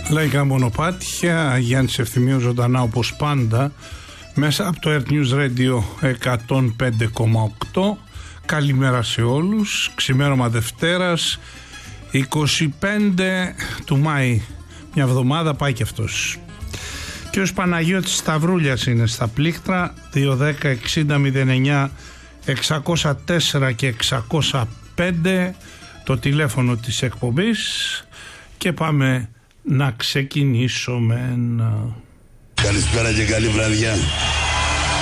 Λαϊκά μονοπάτια, Γιάννης Ευθυμίου ζωντανά όπως πάντα μέσα από το Earth News Radio 105,8. Καλημέρα σε όλους. Ξημέρωμα Δευτέρας 25 του Μάη. Μια εβδομάδα πάει και αυτός. Και ο Παναγιώτης Σταυρούλιας είναι στα πλήκτρα 210-60-09 604 και 605 το τηλέφωνο της εκπομπής και πάμε να ξεκινήσουμε. Καλησπέρα και καλή βραδιά.